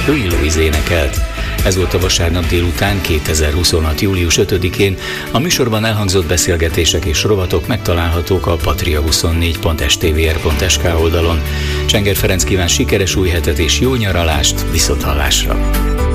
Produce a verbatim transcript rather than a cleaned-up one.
Huey Lewis énekelt. Ez volt a vasárnap délután kétezer-huszonhat. július ötödikén. A műsorban elhangzott beszélgetések és rovatok megtalálhatók a patria huszonnégy pont s t v r pont s k oldalon. Csenger Ferenc kíván sikeres új hetet és jó nyaralást, viszonthallásra!